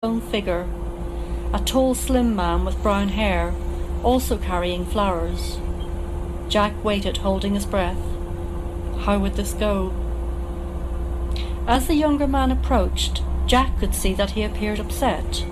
lone figure, a tall, slim man with brown hair, also carrying flowers. Jack waited, holding his breath. How would this go? As the younger man approached, Jack could see that he appeared upset.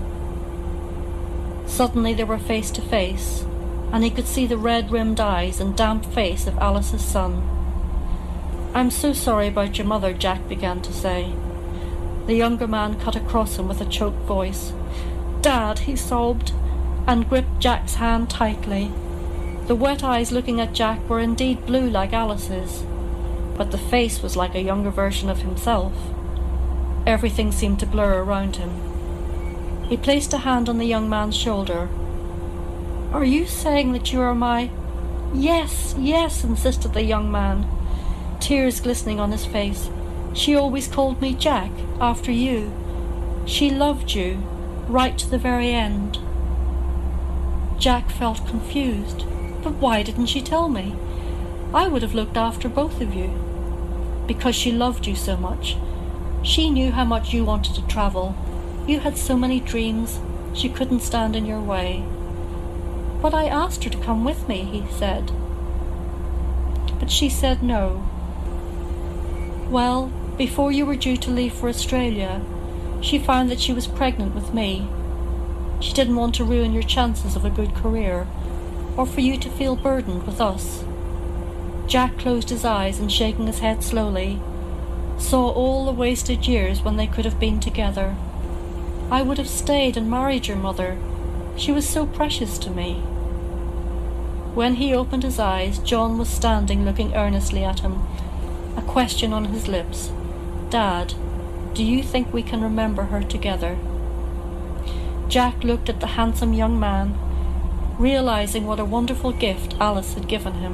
Suddenly they were face to face, and he could see the red-rimmed eyes and damp face of Alice's son. "I'm so sorry about your mother," Jack began to say. The younger man cut across him with a choked voice. "Dad," he sobbed, and gripped Jack's hand tightly. The wet eyes looking at Jack were indeed blue like Alice's, but the face was like a younger version of himself. Everything seemed to blur around him. He placed a hand on the young man's shoulder. "Are you saying that you are my—" "Yes, yes," insisted the young man, tears glistening on his face. "She always called me Jack, after you. She loved you, right to the very end." Jack felt confused. But why didn't she tell me? I would have looked after both of you. Because she loved you so much. She knew how much you wanted to travel. You had so many dreams, she couldn't stand in your way. "But I asked her to come with me," he said. "But she said no." "Well, before you were due to leave for Australia, she found that she was pregnant with me. She didn't want to ruin your chances of a good career, or for you to feel burdened with us." Jack closed his eyes and, shaking his head slowly, saw all the wasted years when they could have been together. "I would have stayed and married your mother. She was so precious to me." When he opened his eyes, John was standing looking earnestly at him, a question on his lips. "Dad, do you think we can remember her together?" Jack looked at the handsome young man, realizing what a wonderful gift Alice had given him.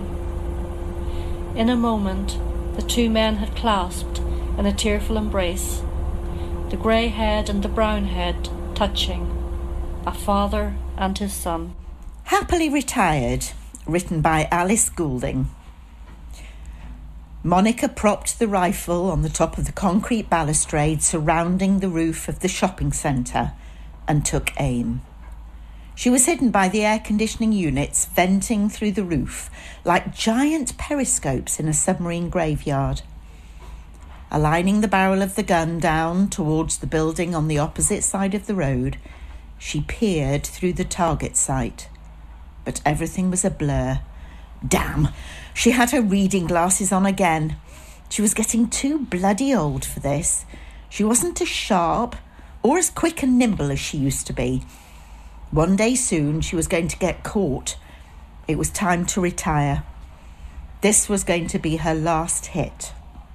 In a moment, the two men had clasped in a tearful embrace, the grey head and the brown head touching, a father and his son. Happily Retired, written by Alice Goulding. Monica propped the rifle on the top of the concrete balustrade surrounding the roof of the shopping centre and took aim. She was hidden by the air conditioning units venting through the roof like giant periscopes in a submarine graveyard. Aligning the barrel of the gun down towards the building on the opposite side of the road, she peered through the target sight. But everything was a blur. Damn, she had her reading glasses on again. She was getting too bloody old for this. She wasn't as sharp or as quick and nimble as she used to be. One day soon she was going to get caught. It was time to retire. This was going to be her last hit.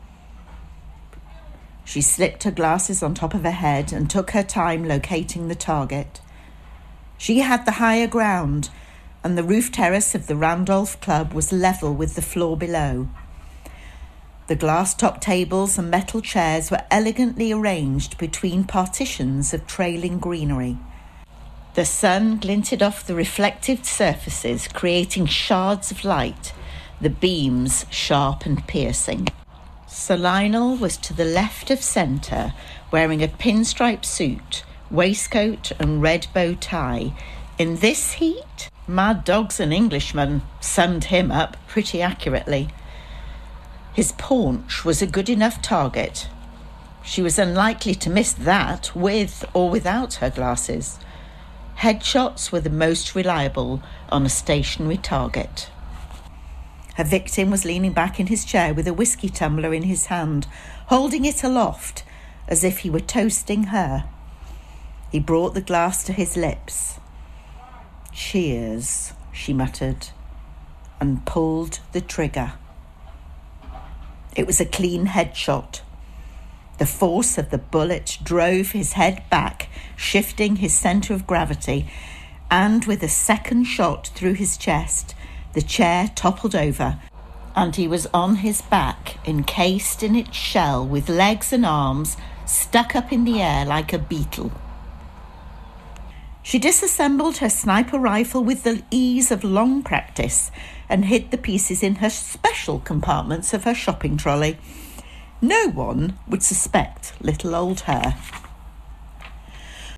She slipped her glasses on top of her head and took her time locating the target. She had the higher ground, and the roof terrace of the Randolph Club was level with the floor below. The glass-topped tables and metal chairs were elegantly arranged between partitions of trailing greenery. The sun glinted off the reflective surfaces, creating shards of light, the beams sharp and piercing. Sir Lionel was to the left of centre, wearing a pinstripe suit, waistcoat and red bow tie. In this heat, "Mad Dog's an Englishman," summed him up pretty accurately. His paunch was a good enough target. She was unlikely to miss that with or without her glasses. Headshots were the most reliable on a stationary target. Her victim was leaning back in his chair with a whiskey tumbler in his hand, holding it aloft as if he were toasting her. He brought the glass to his lips. "Cheers," she muttered, and pulled the trigger. It was a clean headshot. The force of the bullet drove his head back, shifting his centre of gravity, and with a second shot through his chest, the chair toppled over, and he was on his back, encased in its shell, with legs and arms stuck up in the air like a beetle. She disassembled her sniper rifle with the ease of long practice and hid the pieces in her special compartments of her shopping trolley. No one would suspect little old her.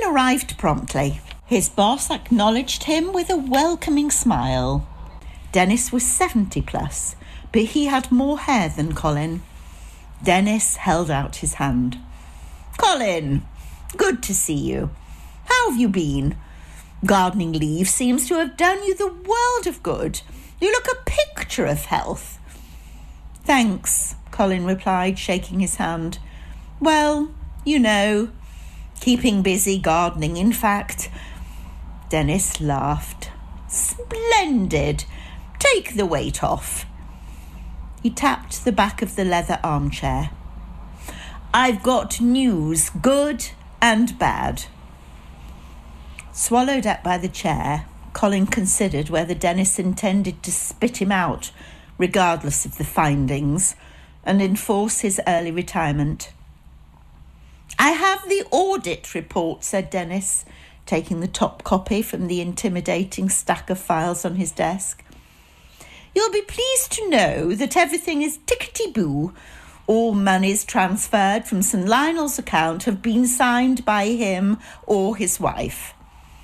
Colin arrived promptly. His boss acknowledged him with a welcoming smile. Dennis was 70 plus, but he had more hair than Colin. Dennis held out his hand. "Colin, good to see you. How have you been? Gardening leave seems to have done you the world of good. You look a picture of health." "Thanks," Colin replied, shaking his hand. "Well, you know, keeping busy gardening, in fact." Dennis laughed. "Splendid. Take the weight off." He tapped the back of the leather armchair. "I've got news, good and bad." Swallowed up by the chair, Colin considered whether Dennis intended to spit him out, regardless of the findings, and enforce his early retirement. "I have the audit report," said Dennis, taking the top copy from the intimidating stack of files on his desk. "You'll be pleased to know that everything is tickety-boo. All monies transferred from St. Lionel's account have been signed by him or his wife."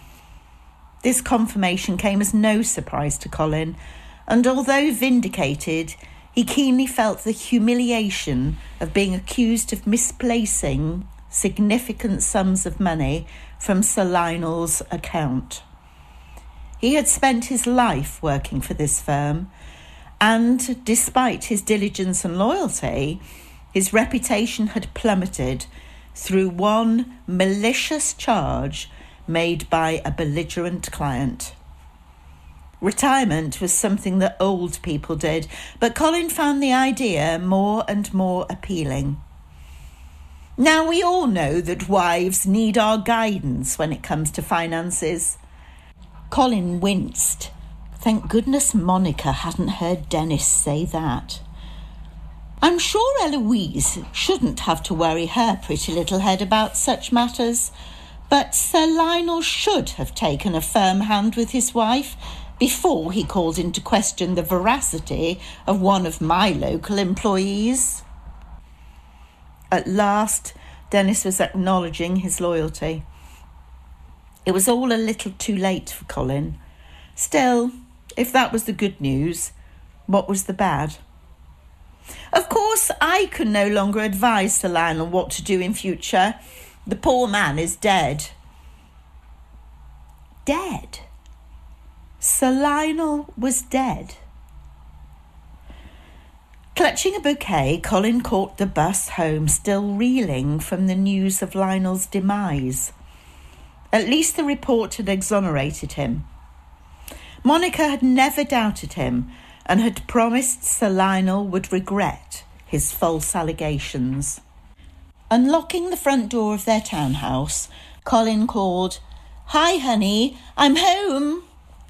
This confirmation came as no surprise to Colin, and although vindicated, he keenly felt the humiliation of being accused of misplacing significant sums of money from Sir Lionel's account. He had spent his life working for this firm, and despite his diligence and loyalty, his reputation had plummeted through one malicious charge made by a belligerent client. Retirement was something that old people did, but Colin found the idea more and more appealing. Now, we all know that wives need our guidance when it comes to finances. Colin winced. Thank goodness Monica hadn't heard Dennis say that. I'm sure Eloise shouldn't have to worry her pretty little head about such matters, but Sir Lionel should have taken a firm hand with his wife before he called into question the veracity of one of my local employees. At last, Dennis was acknowledging his loyalty. It was all a little too late for Colin. Still, if that was the good news, what was the bad? Of course, I can no longer advise Sir Lionel what to do in future. The poor man is dead. Dead? Sir Lionel was dead. Clutching a bouquet, Colin caught the bus home, still reeling from the news of Lionel's demise. At least the report had exonerated him. Monica had never doubted him and had promised Sir Lionel would regret his false allegations. Unlocking the front door of their townhouse, Colin called, "Hi, honey, I'm home."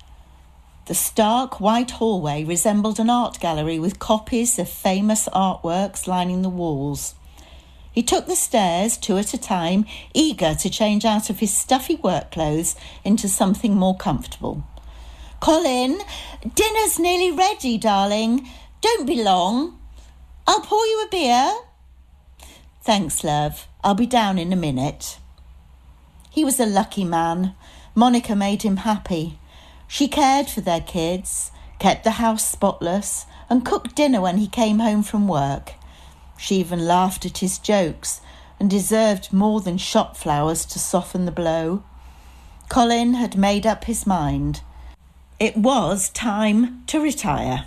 The stark white hallway resembled an art gallery with copies of famous artworks lining the walls. He took the stairs 2 at a time, eager to change out of his stuffy work clothes into something more comfortable. "Colin, dinner's nearly ready, darling. Don't be long. I'll pour you a beer." "Thanks, love. I'll be down in a minute." He was a lucky man. Monica made him happy. She cared for their kids, kept the house spotless, and cooked dinner when he came home from work. She even laughed at his jokes and deserved more than shop flowers to soften the blow. Colin had made up his mind. It was time to retire.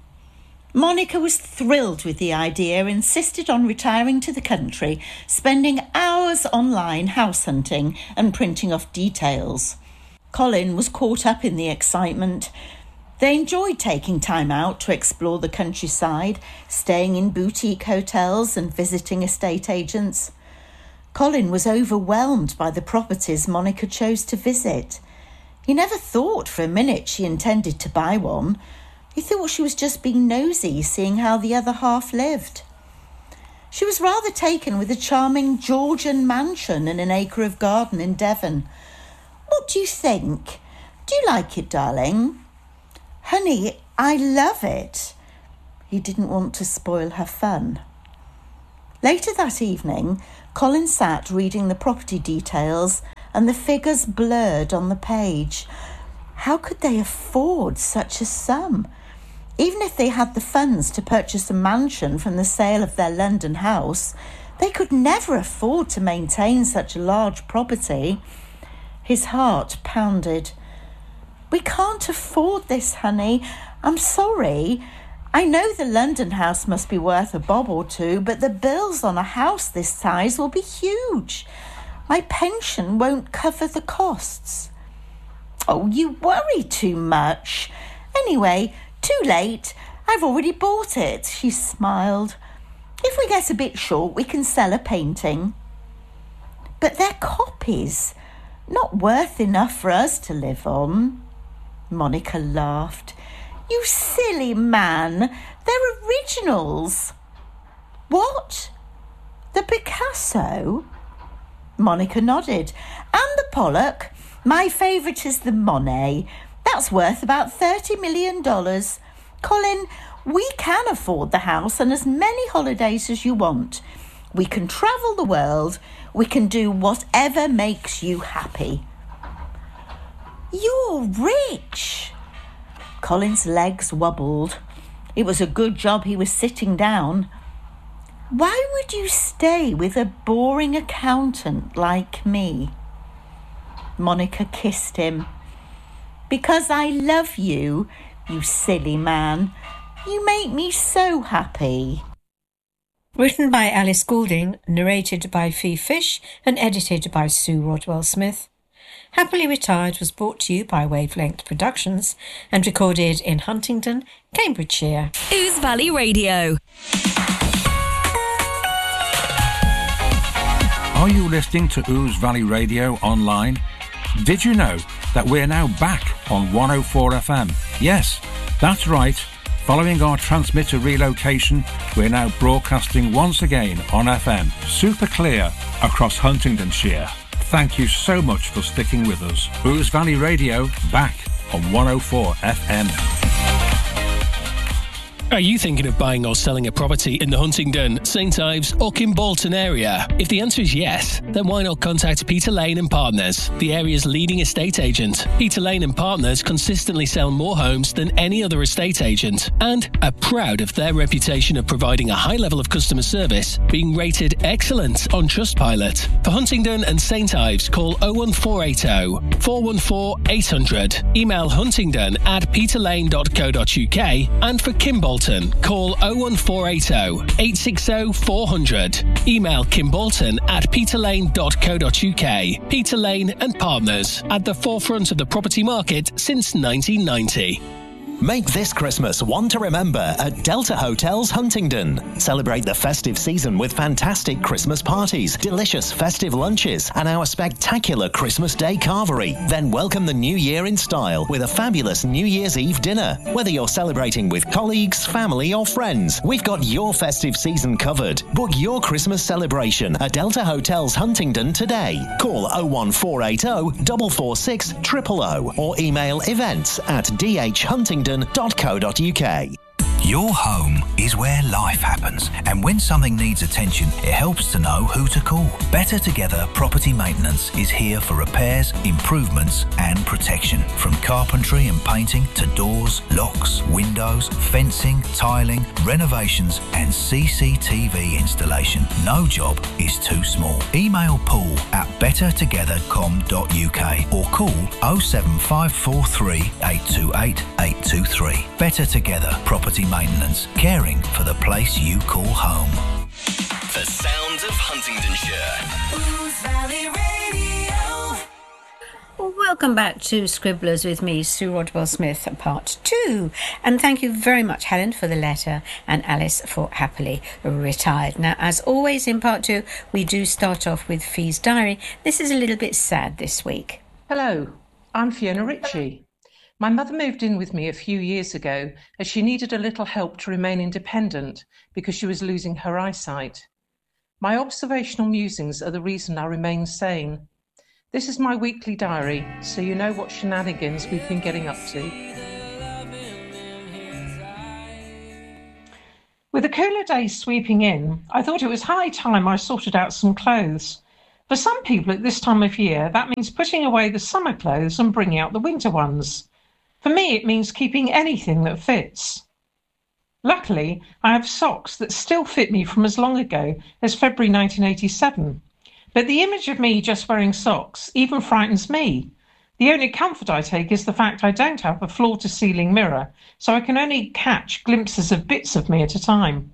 Monica was thrilled with the idea, insisted on retiring to the country, spending hours online house hunting and printing off details. Colin was caught up in the excitement. They enjoyed taking time out to explore the countryside, staying in boutique hotels and visiting estate agents. Colin was overwhelmed by the properties Monica chose to visit. He never thought for a minute she intended to buy one. He thought she was just being nosy, seeing how the other half lived. She was rather taken with a charming Georgian mansion and an acre of garden in Devon. "What do you think? Do you like it, darling?" "Honey, I love it." He didn't want to spoil her fun. Later that evening, Colin sat reading the property details and the figures blurred on the page. How could they afford such a sum? Even if they had the funds to purchase a mansion from the sale of their London house, they could never afford to maintain such a large property. His heart pounded. We can't afford this, honey. I'm sorry. I know the London house must be worth a bob or two, but the bills on a house this size will be huge. My pension won't cover the costs. Oh, you worry too much. Anyway, too late. I've already bought it, she smiled. If we get a bit short, we can sell a painting. But they're copies, not worth enough for us to live on. Monica laughed. You silly man, they're originals. What? The Picasso? Monica nodded. And the Pollock. My favourite is the Monet. That's worth about $30 million. Colin, we can afford the house and as many holidays as you want. We can travel the world. We can do whatever makes you happy. You're rich. Colin's legs wobbled. It was a good job he was sitting down. Why would you stay with a boring accountant like me? Monica kissed him. Because I love you, you silly man. You make me so happy. Written by Alice Goulding, narrated by Fee Fish and edited by Sue Rodwell-Smith. Happily Retired was brought to you by Wavelength Productions and recorded in Huntingdon, Cambridgeshire. Ouse Valley Radio. Are you listening to Ouse Valley Radio online? Did you know that we're now back on 104 FM? Yes, that's right. Following our transmitter relocation, we're now broadcasting once again on FM, super clear across Huntingdonshire. Thank you so much for sticking with us. Ouse Valley Radio, back on 104 FM. Are you thinking of buying or selling a property in the Huntingdon, St Ives or Kimbolton area? If the answer is yes, then why not contact Peter Lane and Partners, the area's leading estate agent. Peter Lane and Partners consistently sell more homes than any other estate agent and are proud of their reputation of providing a high level of customer service, being rated excellent on Trustpilot. For Huntingdon and St Ives, call 01480 414 800. Email huntingdon@peterlane.co.uk, and for Kimbolton, call 01480 860 400. Email kimbolton@peterlane.co.uk. Peter Lane and Partners, at the forefront of the property market since 1990. Make this Christmas one to remember at Delta Hotels Huntingdon. Celebrate the festive season with fantastic Christmas parties, delicious festive lunches, and our spectacular Christmas Day carvery. Then welcome the new year in style with a fabulous New Year's Eve dinner. Whether you're celebrating with colleagues, family, or friends, we've got your festive season covered. Book your Christmas celebration at Delta Hotels Huntingdon today. Call 01480 446 000 or email events@dhhuntingdon.co.uk. Your home is where life happens, and when something needs attention, it helps to know who to call. Better Together Property Maintenance is here for repairs, improvements and protection. From carpentry and painting to doors, locks, windows, fencing, tiling, renovations and CCTV installation. No job is too small. Email paul@bettertogether.com.uk or call 07543 828 823. Better Together Property Maintenance, caring for the place you call home. The sounds of Huntingdonshire. Ouse Valley Radio. Welcome back to Scribblers with me, Sue Rodwell-Smith, part 2. And thank you very much, Helen, for the letter, and Alice for Happily Retired. Now, as always in part 2, we do start off with Fee's diary. This is a little bit sad this week. Hello, I'm Fiona Ritchie. My mother moved in with me a few years ago as she needed a little help to remain independent because she was losing her eyesight. My observational musings are the reason I remain sane. This is my weekly diary, so you know what shenanigans we've been getting up to. With the cooler days sweeping in, I thought it was high time I sorted out some clothes. For some people at this time of year, that means putting away the summer clothes and bringing out the winter ones. For me, it means keeping anything that fits. Luckily, I have socks that still fit me from as long ago as February 1987. But the image of me just wearing socks even frightens me. The only comfort I take is the fact I don't have a floor-to-ceiling mirror, so I can only catch glimpses of bits of me at a time.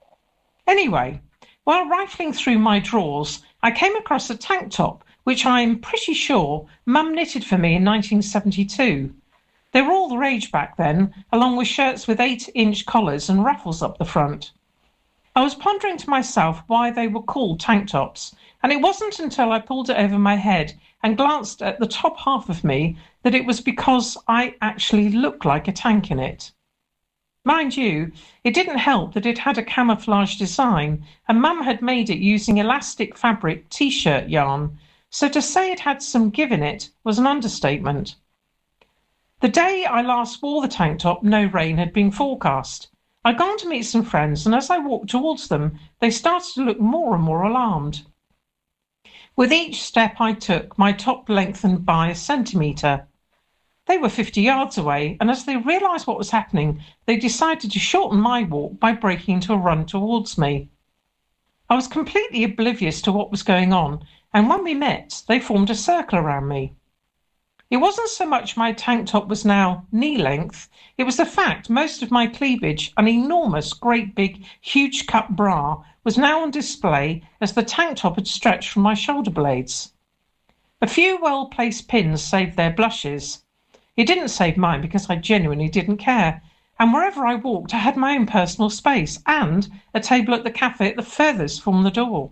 Anyway, while rifling through my drawers, I came across a tank top, which I am pretty sure Mum knitted for me in 1972. They were all the rage back then, along with shirts with 8-inch collars and ruffles up the front. I was pondering to myself why they were called tank tops, and it wasn't until I pulled it over my head and glanced at the top half of me that it was because I actually looked like a tank in it. Mind you, it didn't help that it had a camouflage design, and Mum had made it using elastic fabric t-shirt yarn, so to say it had some give in it was an understatement. The day I last wore the tank top, no rain had been forecast. I'd gone to meet some friends, and as I walked towards them, they started to look more and more alarmed. With each step I took, my top lengthened by a centimetre. They were 50 yards away, and as they realised what was happening, they decided to shorten my walk by breaking into a run towards me. I was completely oblivious to what was going on, and when we met, they formed a circle around me. It wasn't so much my tank top was now knee length, it was the fact most of my cleavage, an enormous, great big, huge cut bra, was now on display as the tank top had stretched from my shoulder blades. A few well-placed pins saved their blushes. It didn't save mine because I genuinely didn't care, and wherever I walked I had my own personal space and a table at the cafe at the furthest from the door.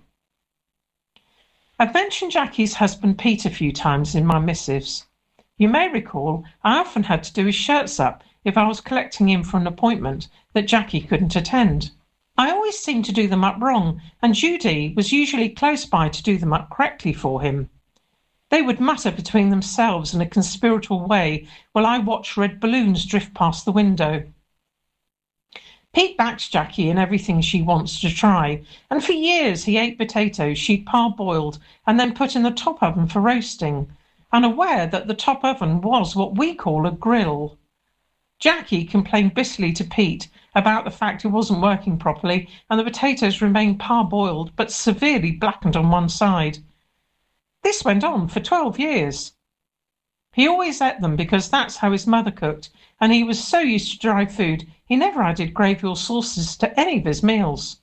I've mentioned Jackie's husband Pete a few times in my missives. You may recall I often had to do his shirts up if I was collecting him for an appointment that Jackie couldn't attend. I always seemed to do them up wrong, and Judy was usually close by to do them up correctly for him. They would mutter between themselves in a conspiratorial way while I watched red balloons drift past the window. Pete backs Jackie in everything she wants to try, and for years he ate potatoes she'd parboiled and then put in the top oven for roasting, unaware that the top oven was what we call a grill. Jackie complained bitterly to Pete about the fact it wasn't working properly and the potatoes remained parboiled but severely blackened on one side. This went on for 12 years. He always ate them because that's how his mother cooked, and he was so used to dry food he never added gravy or sauces to any of his meals.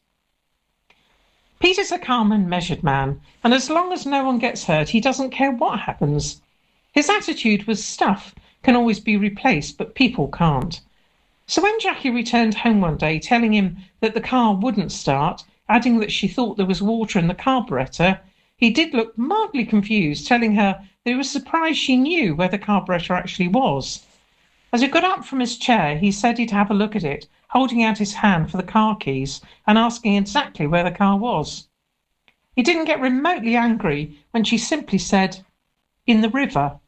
Pete is a calm and measured man, and as long as no one gets hurt, he doesn't care what happens. His attitude was stuff can always be replaced, but people can't. So when Jackie returned home one day telling him that the car wouldn't start, adding that she thought there was water in the carburettor, he did look mildly confused, telling her that he was surprised she knew where the carburettor actually was. As he got up from his chair, he said he'd have a look at it, holding out his hand for the car keys and asking exactly where the car was. He didn't get remotely angry when she simply said, "In the river."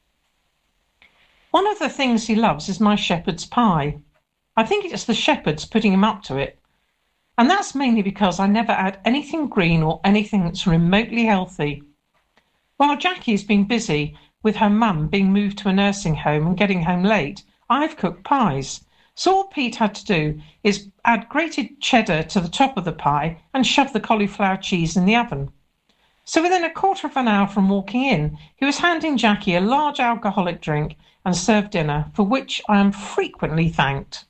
One of the things he loves is my shepherd's pie. I think it's the shepherds putting him up to it. And that's mainly because I never add anything green or anything that's remotely healthy. While Jackie's been busy with her mum being moved to a nursing home and getting home late, I've cooked pies. So all Pete had to do is add grated cheddar to the top of the pie and shove the cauliflower cheese in the oven. So within a quarter of an hour from walking in, he was handing Jackie a large alcoholic drink and served dinner, for which I am frequently thanked.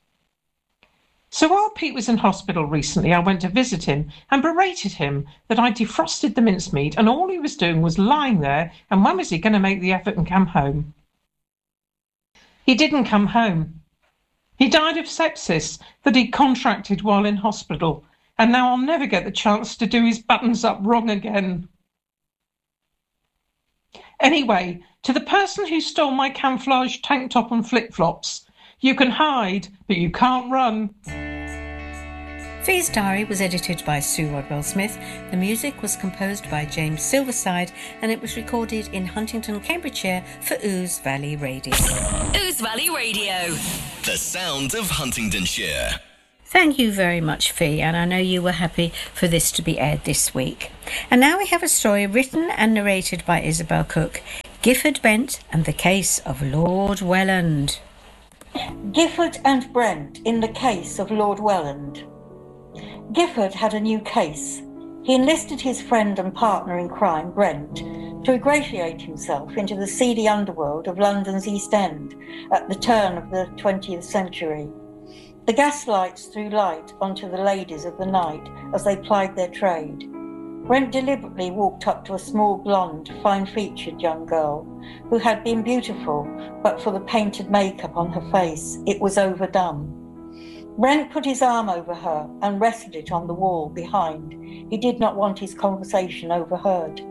So while Pete was in hospital recently, I went to visit him and berated him that I defrosted the mincemeat and all he was doing was lying there, and when was he going to make the effort and come home? He didn't come home. He died of sepsis that he contracted while in hospital, and now I'll never get the chance to do his buttons up wrong again. Anyway, to the person who stole my camouflage tank top and flip-flops, you can hide, but you can't run. Fee's Diary was edited by Sue Rodwell Smith. The music was composed by James Silverside, and it was recorded in Huntingdon, Cambridgeshire for Ouse Valley Radio. Ouse Valley Radio. The sound of Huntingdonshire. Thank you very much, Fee, and I know you were happy for this to be aired this week. And now we have a story written and narrated by Isabel Cook, Gifford Brent and the Case of Lord Welland. Gifford and Brent in the Case of Lord Welland. Gifford had a new case. He enlisted his friend and partner in crime, Brent, to ingratiate himself into the seedy underworld of London's East End at the turn of the 20th century. The gaslights threw light onto the ladies of the night as they plied their trade. Brent deliberately walked up to a small, blonde, fine-featured young girl who had been beautiful, but for the painted makeup on her face, it was overdone. Brent put his arm over her and rested it on the wall behind. He did not want his conversation overheard.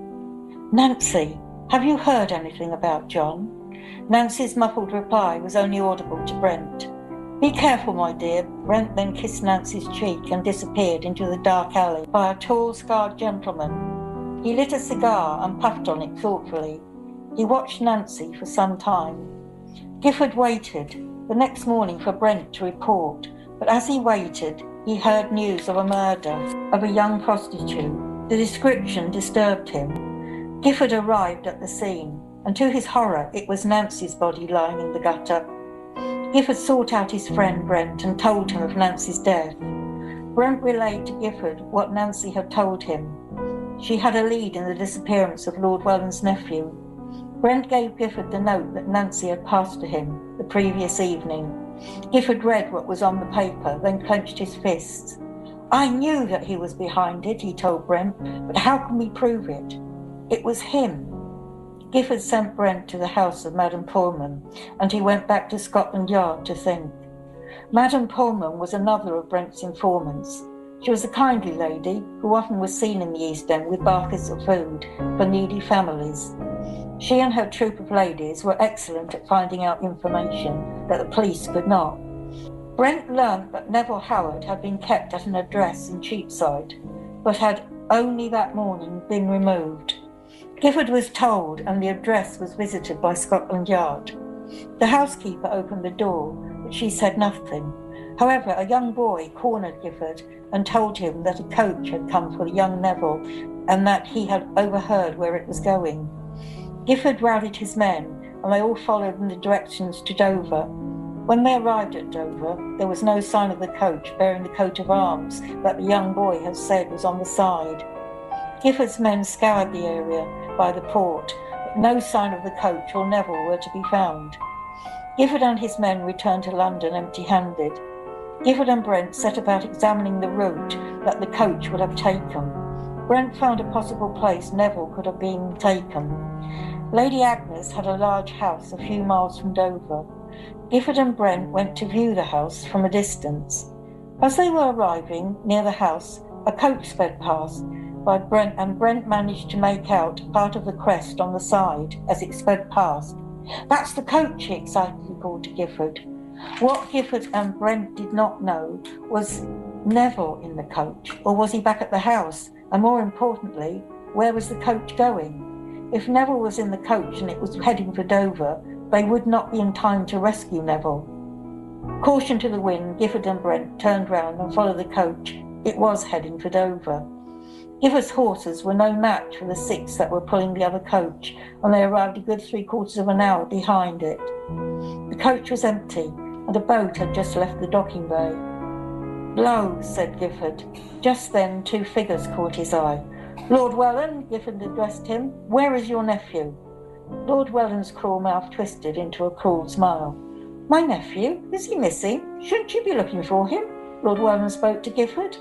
"Nancy, have you heard anything about John?" Nancy's muffled reply was only audible to Brent. "Be careful, my dear." Brent then kissed Nancy's cheek and disappeared into the dark alley by a tall, scarred gentleman. He lit a cigar and puffed on it thoughtfully. He watched Nancy for some time. Gifford waited the next morning for Brent to report, but as he waited, he heard news of a murder of a young prostitute. The description disturbed him. Gifford arrived at the scene, and to his horror, it was Nancy's body lying in the gutter. Gifford sought out his friend Brent and told him of Nancy's death. Brent relayed to Gifford what Nancy had told him. She had a lead in the disappearance of Lord Welland's nephew. Brent gave Gifford the note that Nancy had passed to him the previous evening. Gifford read what was on the paper, then clenched his fists. "I knew that he was behind it," he told Brent, "but how can we prove it? It was him." Gifford sent Brent to the house of Madame Pullman, and he went back to Scotland Yard to think. Madame Pullman was another of Brent's informants. She was a kindly lady who often was seen in the East End with baskets of food for needy families. She and her troop of ladies were excellent at finding out information that the police could not. Brent learnt that Neville Howard had been kept at an address in Cheapside, but had only that morning been removed. Gifford was told, and the address was visited by Scotland Yard. The housekeeper opened the door, but she said nothing. However, a young boy cornered Gifford and told him that a coach had come for young Neville and that he had overheard where it was going. Gifford rallied his men, and they all followed in the directions to Dover. When they arrived at Dover, there was no sign of the coach bearing the coat of arms that the young boy had said was on the side. Gifford's men scoured the area by the port, but no sign of the coach or Neville were to be found. Gifford and his men returned to London empty-handed. Gifford and Brent set about examining the route that the coach would have taken. Brent found a possible place Neville could have been taken. Lady Agnes had a large house a few miles from Dover. Gifford and Brent went to view the house from a distance. As they were arriving near the house, a coach sped past by Brent, and Brent managed to make out part of the crest on the side as it sped past. "That's the coach," he excitedly called to Gifford. What Gifford and Brent did not know was Neville in the coach, or was he back at the house? And more importantly, where was the coach going? If Neville was in the coach and it was heading for Dover, they would not be in time to rescue Neville. Caution to the wind, Gifford and Brent turned round and followed the coach. It was heading for Dover. Gifford's horses were no match for the 6 that were pulling the other coach, and they arrived a good 3/4 of an hour behind it. The coach was empty, and a boat had just left the docking bay. "Blow," said Gifford. Just then 2 figures caught his eye. "Lord Welland," Gifford addressed him, "where is your nephew?" Lord Welland's cruel mouth twisted into a cruel smile. "My nephew? Is he missing? Shouldn't you be looking for him?" Lord Welland spoke to Gifford.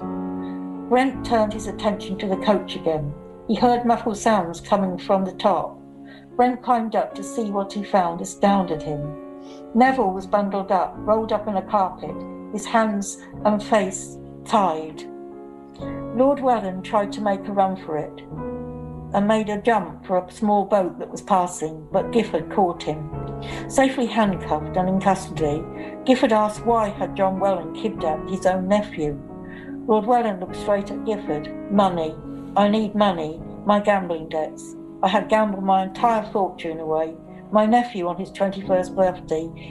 Brent turned his attention to the coach again. He heard muffled sounds coming from the top. Brent climbed up to see what he found astounded him. Neville was bundled up, rolled up in a carpet, his hands and face tied. Lord Welland tried to make a run for it and made a jump for a small boat that was passing, but Gifford caught him. Safely handcuffed and in custody, Gifford asked why had John Welland kidnapped his own nephew. Lord Welland looked straight at Gifford. "Money. I need money. My gambling debts. I had gambled my entire fortune away. My nephew on his 21st birthday.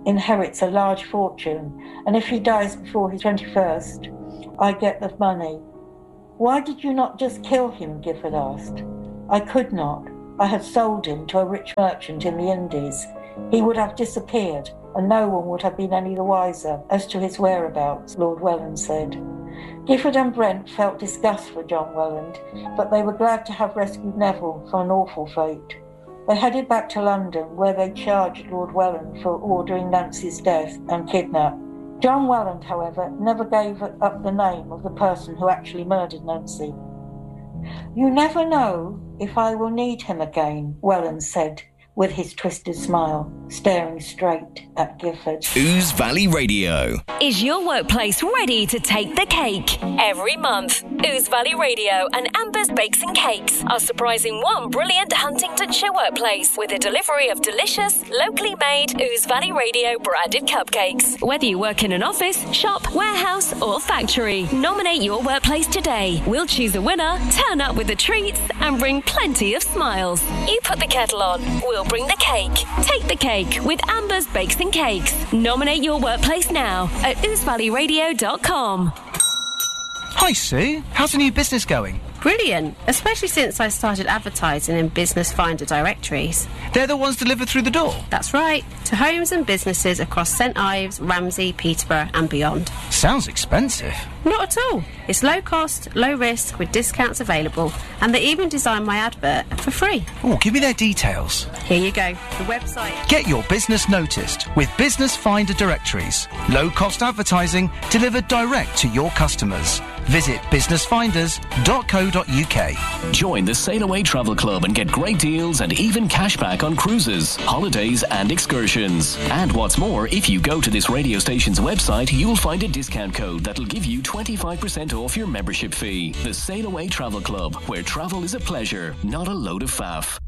inherits a large fortune, and if he dies before his 21st, I get the money. Why did you not just kill him? Gifford asked. I could not. I had sold him to a rich merchant in the Indies. He would have disappeared, and no one would have been any the wiser as to his whereabouts, Lord Welland said. Gifford and Brent felt disgust for John Welland, but they were glad to have rescued Neville from an awful fate. They headed back to London, where they charged Lord Welland for ordering Nancy's death and kidnap. John Welland, however, never gave up the name of the person who actually murdered Nancy. You never know if I will need him again, Welland said, with his twisted smile, staring straight at Gifford. Ouse Valley Radio. Is your workplace ready to take the cake? Every month, Ouse Valley Radio and Amber's Bakes and Cakes are surprising one brilliant Huntingdonshire workplace with a delivery of delicious, locally made Ouse Valley Radio branded cupcakes. Whether you work in an office, shop, warehouse or factory, nominate your workplace today. We'll choose a winner, turn up with the treats and bring plenty of smiles. You put the kettle on, we'll bring the cake. Take the cake with Amber's Bakes and Cakes. Nominate your workplace now at ousevalleyradio.com. Hi Sue, how's the new business going? Brilliant, especially since I started advertising in Business Finder directories. They're the ones delivered through the door? That's right, to homes and businesses across St Ives, Ramsey, Peterborough and beyond. Sounds expensive. Not at all. It's low cost, low risk with discounts available, and they even designed my advert for free. Oh, give me their details. Here you go, the website. Get your business noticed with Business Finder directories. Low cost advertising delivered direct to your customers. Visit businessfinders.co.uk. Join the Sail Away Travel Club and get great deals and even cashback on cruises, holidays and excursions. And what's more, if you go to this radio station's website, you'll find a discount code that'll give you 25% off your membership fee. The Sail Away Travel Club, where travel is a pleasure, not a load of faff.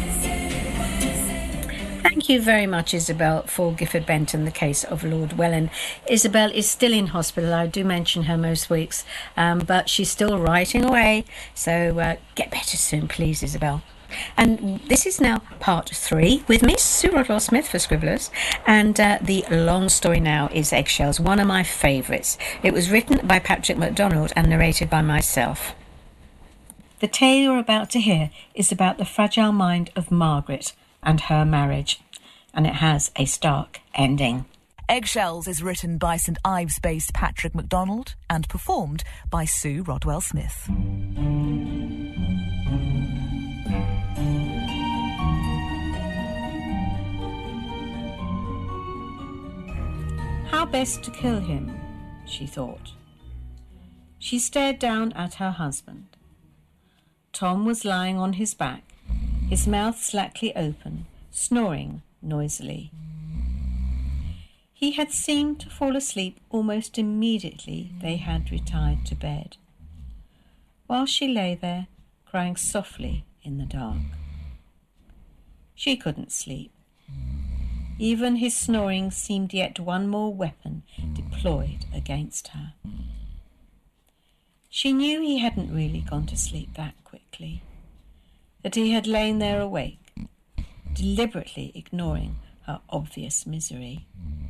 Thank you very much, Isabel, for Gifford Benton, the case of Lord Welland. Isabel is still in hospital. I do mention her most weeks, but she's still writing away. So get better soon, please, Isabel. And this is now part 3 with me, Sue Rodwell-Smith for Scribblers. And the long story now is Eggshells, one of my favourites. It was written by Patrick MacDonald and narrated by myself. The tale you're about to hear is about the fragile mind of Margaret and her marriage, and it has a stark ending. Eggshells is written by St Ives-based Patrick MacDonald and performed by Sue Rodwell-Smith. How best to kill him, she thought. She stared down at her husband. Tom was lying on his back, his mouth slackly open, snoring noisily. He had seemed to fall asleep almost immediately they had retired to bed, while she lay there, crying softly in the dark. She couldn't sleep. Even his snoring seemed yet one more weapon deployed against her. She knew he hadn't really gone to sleep that quickly, that he had lain there awake, deliberately ignoring her obvious misery.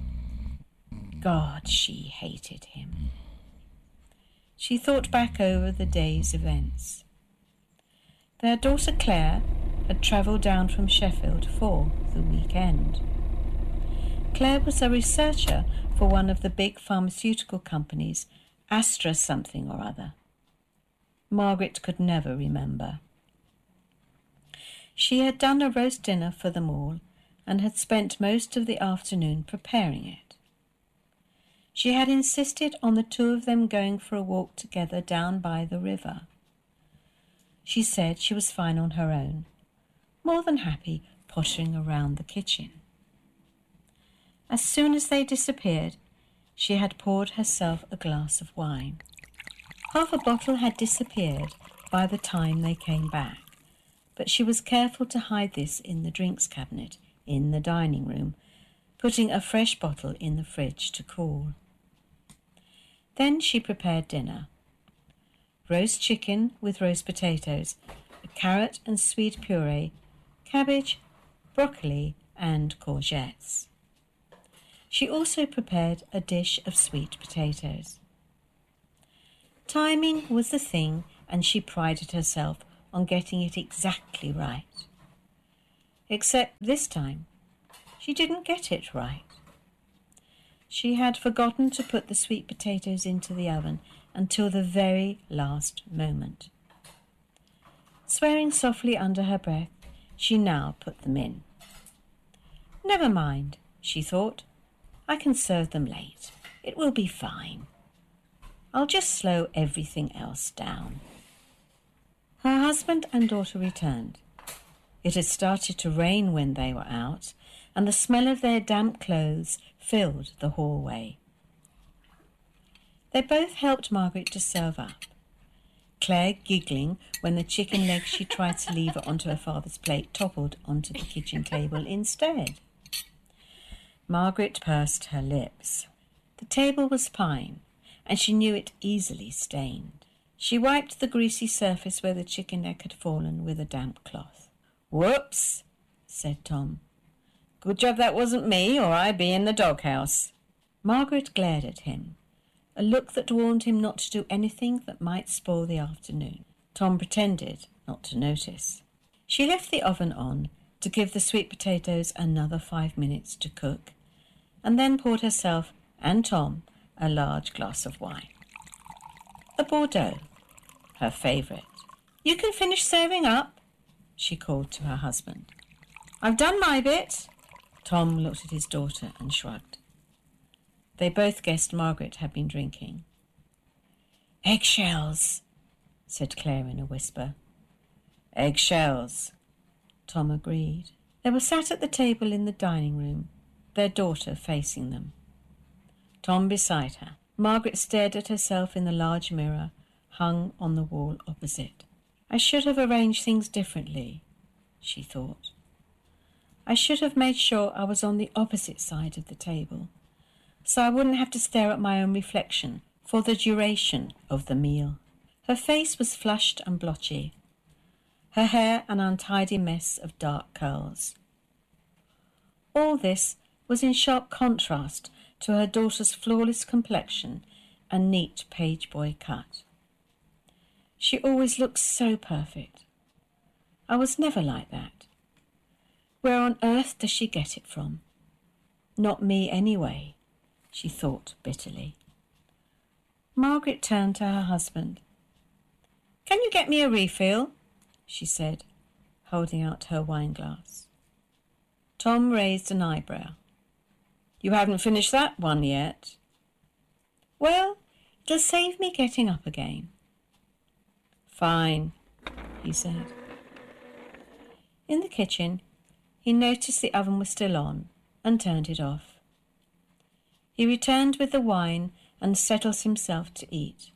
God, she hated him. She thought back over the day's events. Their daughter Claire had travelled down from Sheffield for the weekend. Claire was a researcher for one of the big pharmaceutical companies, Astra something or other. Margaret could never remember. She had done a roast dinner for them all and had spent most of the afternoon preparing it. She had insisted on the two of them going for a walk together down by the river. She said she was fine on her own, more than happy pottering around the kitchen. As soon as they disappeared, she had poured herself a glass of wine. Half a bottle had disappeared by the time they came back, but she was careful to hide this in the drinks cabinet in the dining room, putting a fresh bottle in the fridge to cool. Then she prepared dinner. Roast chicken with roast potatoes, a carrot and sweet puree, cabbage, broccoli and courgettes. She also prepared a dish of sweet potatoes. Timing was the thing, and she prided herself on getting it exactly right. Except this time, she didn't get it right. She had forgotten to put the sweet potatoes into the oven until the very last moment. Swearing softly under her breath, she now put them in. Never mind, she thought. I can serve them late. It will be fine. I'll just slow everything else down. Her husband and daughter returned. It had started to rain when they were out, and the smell of their damp clothes filled the hallway. They both helped Margaret to serve up, Claire giggling when the chicken legs she tried to lever onto her father's plate toppled onto the kitchen table instead. Margaret pursed her lips. The table was pine, and she knew it easily stained. She wiped the greasy surface where the chicken leg had fallen with a damp cloth. "Whoops," said Tom. "Good job that wasn't me, or I'd be in the doghouse." Margaret glared at him, a look that warned him not to do anything that might spoil the afternoon. Tom pretended not to notice. She left the oven on to give the sweet potatoes another 5 minutes to cook, and then poured herself and Tom a large glass of wine. A Bordeaux, her favourite. "You can finish serving up," she called to her husband. "I've done my bit." Tom looked at his daughter and shrugged. They both guessed Margaret had been drinking. "Eggshells," said Claire in a whisper. "Eggshells," Tom agreed. They were sat at the table in the dining room, their daughter facing them. Tom beside her. Margaret stared at herself in the large mirror hung on the wall opposite. "I should have arranged things differently," she thought. "I should have made sure I was on the opposite side of the table, so I wouldn't have to stare at my own reflection for the duration of the meal." Her face was flushed and blotchy, her hair an untidy mess of dark curls. All this was in sharp contrast to her daughter's flawless complexion and neat page boy cut. She always looked so perfect. I was never like that. Where on earth does she get it from? Not me anyway, she thought bitterly. Margaret turned to her husband. "Can you get me a refill?" she said, holding out her wine glass. Tom raised an eyebrow. "You haven't finished that one yet." "Well, it'll save me getting up again." "Fine," he said. In the kitchen, he noticed the oven was still on and turned it off. He returned with the wine and settled himself to eat.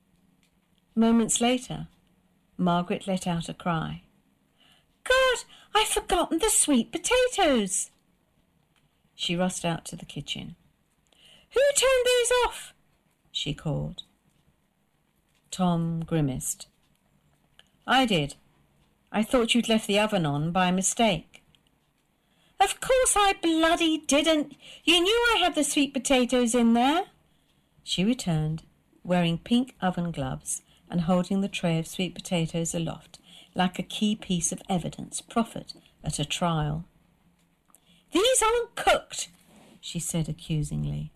Moments later, Margaret let out a cry. "God, I've forgotten the sweet potatoes!" She rushed out to the kitchen. "Who turned these off?" she called. Tom grimaced. "I did. I thought you'd left the oven on by mistake." "Of course I bloody didn't. You knew I had the sweet potatoes in there," she returned, wearing pink oven gloves and holding the tray of sweet potatoes aloft like a key piece of evidence proffered at a trial. "These aren't cooked," she said accusingly.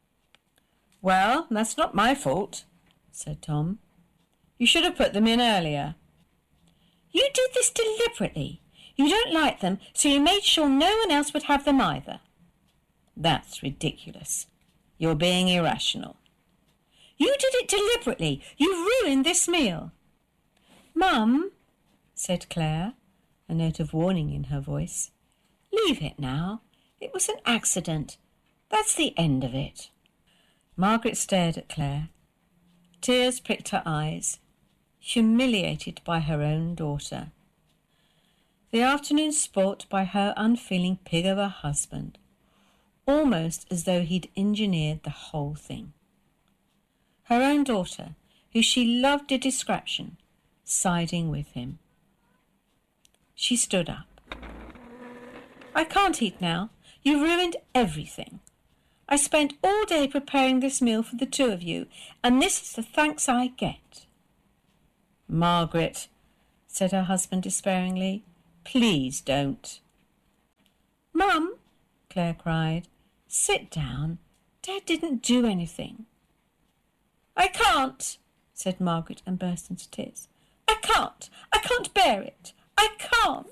"Well, that's not my fault," said Tom. "You should have put them in earlier." "You did this deliberately. You don't like them, so you made sure no one else would have them either." "That's ridiculous. You're being irrational." "You did it deliberately. You ruined this meal." "Mum," said Claire, a note of warning in her voice. "Leave it now. It was an accident. That's the end of it." Margaret stared at Claire. Tears pricked her eyes, humiliated by her own daughter. The afternoon sport by her unfeeling pig of a husband, almost as though he'd engineered the whole thing. Her own daughter, who she loved a distraction, siding with him. She stood up. "I can't eat now. You ruined everything. I spent all day preparing this meal for the two of you, and this is the thanks I get." "Margaret," said her husband despairingly, "please don't." "Mum," Claire cried, "sit down. Dad didn't do anything." "I can't," said Margaret and burst into tears. I can't bear it. I can't."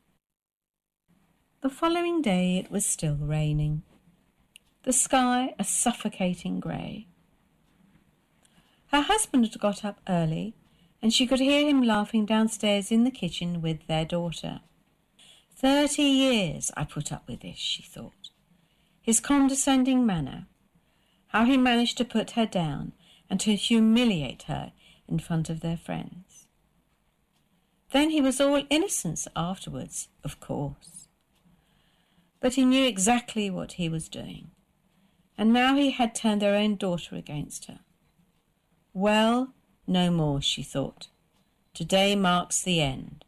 The following day it was still raining. The sky a suffocating grey. Her husband had got up early, and she could hear him laughing downstairs in the kitchen with their daughter. 30 years I put up with this, she thought. His condescending manner, how he managed to put her down and to humiliate her in front of their friends. Then he was all innocence afterwards, of course. But he knew exactly what he was doing, and now he had turned their own daughter against her. Well, no more, she thought. Today marks the end.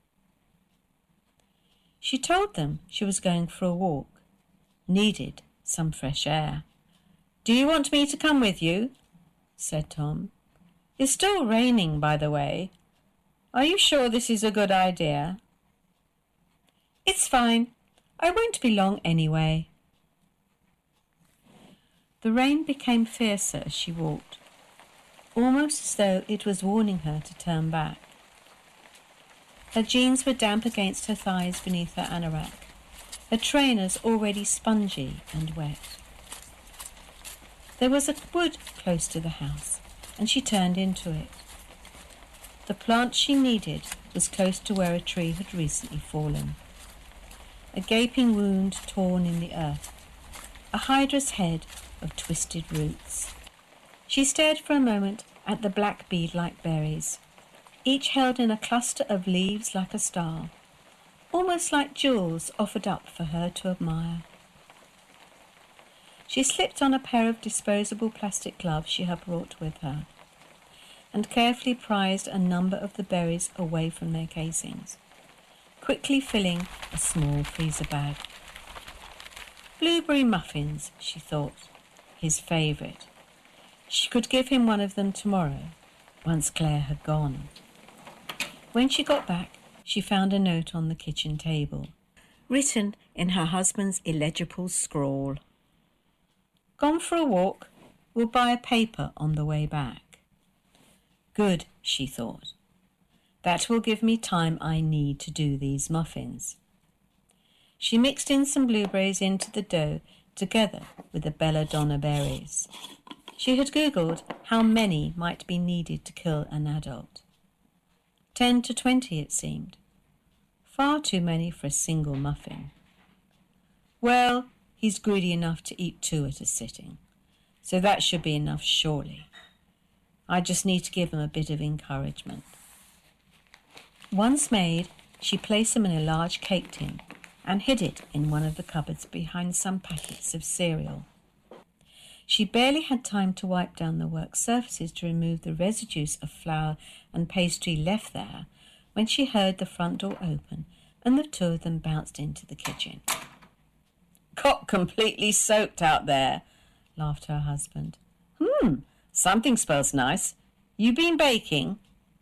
She told them she was going for a walk, needed some fresh air. "Do you want me to come with you?" said Tom. "It's still raining, by the way. Are you sure this is a good idea?" "It's fine. I won't be long anyway." The rain became fiercer as she walked, almost as though it was warning her to turn back. Her jeans were damp against her thighs beneath her anorak, her trainers already spongy and wet. There was a wood close to the house, and she turned into it. The plant she needed was close to where a tree had recently fallen. A gaping wound torn in the earth, a hydra's head of twisted roots. She stared for a moment at the black bead-like berries, each held in a cluster of leaves like a star, almost like jewels offered up for her to admire. She slipped on a pair of disposable plastic gloves she had brought with her, and carefully prized a number of the berries away from their casings, quickly filling a small freezer bag. Blueberry muffins, she thought, his favourite. She could give him one of them tomorrow, once Claire had gone. When she got back, she found a note on the kitchen table, written in her husband's illegible scrawl. "Gone for a walk. We'll buy a paper on the way back." Good, she thought. That will give me time I need to do these muffins. She mixed in some blueberries into the dough together with the belladonna berries. She had Googled how many might be needed to kill an adult. 10 to 20, it seemed. Far too many for a single muffin. Well, he's greedy enough to eat 2 at a sitting, so that should be enough, surely. I just need to give him a bit of encouragement. Once made, she placed them in a large cake tin and hid it in one of the cupboards behind some packets of cereal. She barely had time to wipe down the work surfaces to remove the residues of flour and pastry left there when she heard the front door open and the two of them bounced into the kitchen. "Got completely soaked out there," laughed her husband. Something smells nice. You been baking?"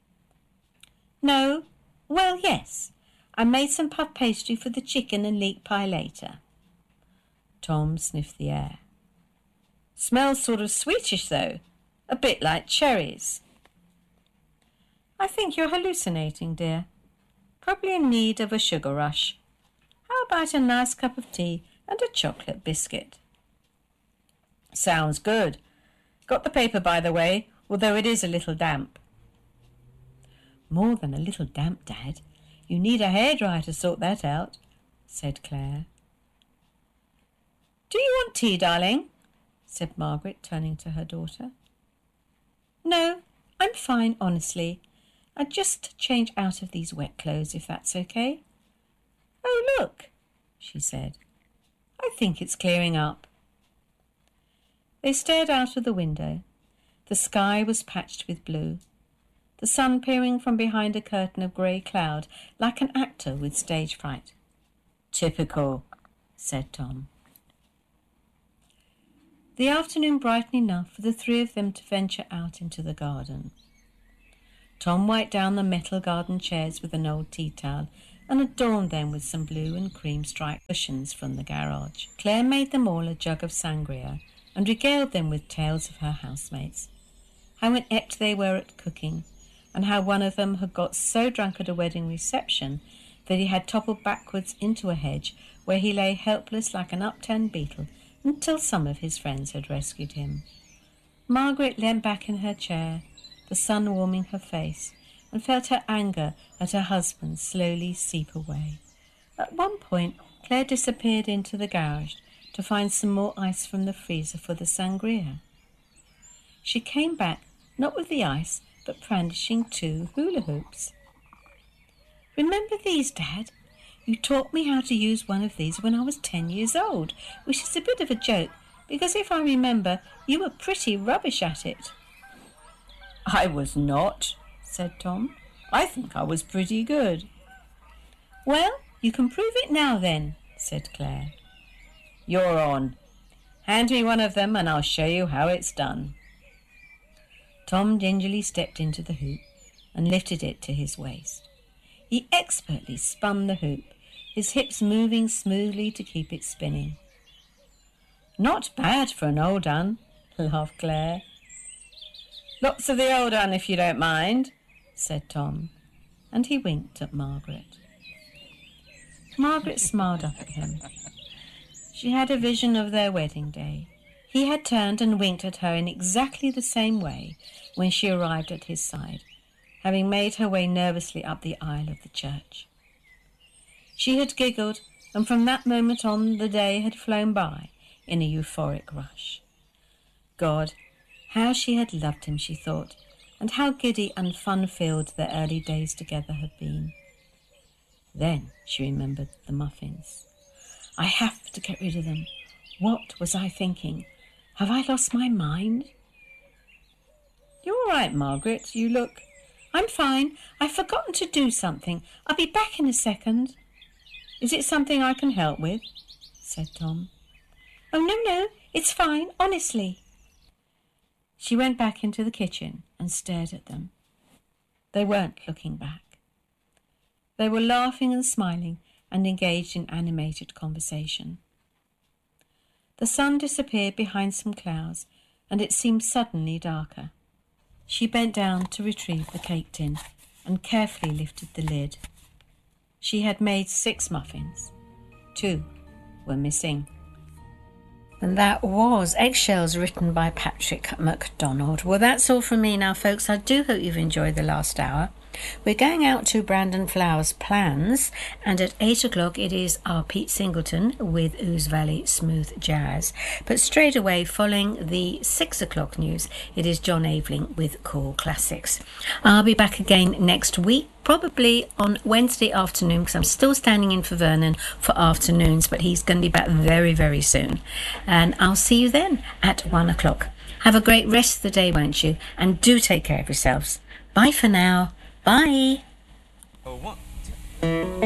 "No. Well, yes. I made some puff pastry for the chicken and leek pie later." Tom sniffed the air. "Smells sort of sweetish, though. A bit like cherries." "I think you're hallucinating, dear. Probably in need of a sugar rush. How about a nice cup of tea and a chocolate biscuit?" "Sounds good. Got the paper, by the way, although it is a little damp." "More than a little damp, Dad. You need a hairdryer to sort that out," said Claire. "Do you want tea, darling?" said Margaret, turning to her daughter. "No, I'm fine, honestly. I'd just change out of these wet clothes, if that's okay." "Oh, look," she said. "I think it's clearing up." They stared out of the window. The sky was patched with blue, the sun peering from behind a curtain of grey cloud like an actor with stage fright. "Typical," said Tom. the afternoon brightened enough for the three of them to venture out into the garden. Tom wiped down the metal garden chairs with an old tea towel and adorned them with some blue and cream striped cushions from the garage. Claire made them all a jug of sangria and regaled them with tales of her housemates, how inept they were at cooking, and how one of them had got so drunk at a wedding reception that he had toppled backwards into a hedge, where he lay helpless like an upturned beetle until some of his friends had rescued him. Margaret leant back in her chair, the sun warming her face, and felt her anger at her husband slowly seep away. At one point, Claire disappeared into the garage to find some more ice from the freezer for the sangria. She came back, not with the ice, but brandishing 2 hula hoops. "Remember these, Dad? You taught me how to use one of these when I was 10 years old, which is a bit of a joke, because if I remember, you were pretty rubbish at it." "I was not," said Tom. "I think I was pretty good." "Well, you can prove it now then," said Claire. "You're on. Hand me one of them and I'll show you how it's done." Tom gingerly stepped into the hoop and lifted it to his waist. He expertly spun the hoop, his hips moving smoothly to keep it spinning. "Not bad for an old un," laughed Claire. "Lots of the old un, if you don't mind," said Tom, and he winked at Margaret. Margaret smiled up at him. She had a vision of their wedding day. He had turned and winked at her in exactly the same way when she arrived at his side, having made her way nervously up the aisle of the church. She had giggled, and from that moment on the day had flown by in a euphoric rush. God, how she had loved him, she thought, and how giddy and fun-filled their early days together had been. Then she remembered the muffins. "I have to get rid of them. What was I thinking? Have I lost my mind?" "You're all right, Margaret. You look—" "I'm fine. I've forgotten to do something. I'll be back in a second." "Is it something I can help with?" said Tom. "Oh, no, it's fine, honestly." She went back into the kitchen and stared at them. They weren't looking back. They were laughing and smiling and engaged in animated conversation. The sun disappeared behind some clouds, and it seemed suddenly darker. She bent down to retrieve the cake tin and carefully lifted the lid. She had made 6 muffins. 2 were missing. And that was Eggshells, written by Patrick MacDonald. Well, that's all from me now, folks. I do hope you've enjoyed the last hour. We're going out to Brandon Flowers' Plans, and at 8 o'clock it is our Pete Singleton with Ouse Valley Smooth Jazz. But straight away, following the 6 o'clock news, it is John Aveling with Cool Classics. I'll be back again next week, probably on Wednesday afternoon, because I'm still standing in for Vernon for afternoons, but he's going to be back very, very soon. And I'll see you then at 1 o'clock. Have a great rest of the day, won't you? And do take care of yourselves. Bye for now. Bye.